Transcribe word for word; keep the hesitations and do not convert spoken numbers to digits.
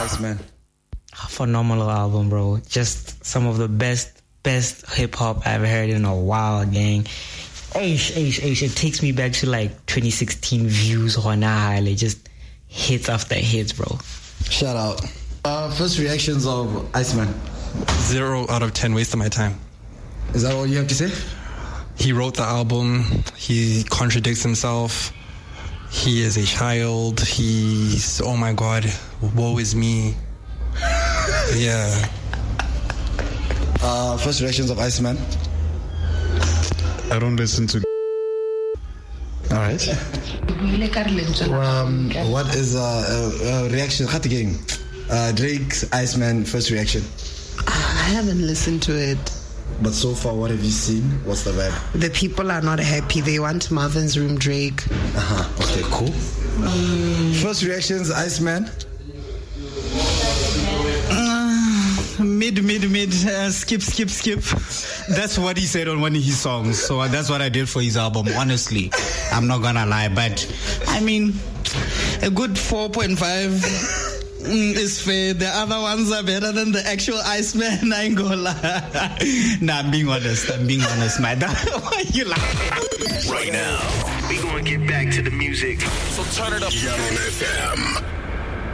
Iceman. Phenomenal album, bro. Just some of the best, best hip hop I've heard in a while, gang. Aish, aish, aish. It takes me back to like twenty sixteen views on It just hits after hits, bro. Shout out. Uh, first reactions of Iceman. Zero out of ten. Wasted my time. Is that all you have to say? He wrote the album. He contradicts himself. He is a child. He's, oh my God, woe is me. Yeah. Uh, first reactions of Iceman. I don't listen to. All right. Um, what is uh, uh, reaction? Uh, Drake's Iceman first reaction. I haven't listened to it. But so far, what have you seen? What's the vibe? The people are not happy. They want Marvin's Room Drake. Uh huh. Okay, cool. Mm. First reactions, Iceman. Uh, mid, mid, mid. Uh, skip, skip, skip. That's what he said on one of his songs. So that's what I did for his album. Honestly, I'm not gonna lie, but I mean, a good four point five. Mm, is fair. The other ones are better than the actual Iceman. I ain't gonna lie. Nah, I'm being honest. I'm being honest, man. Why you laughing? Right now, we gonna get back to the music. So turn it up. Young F M.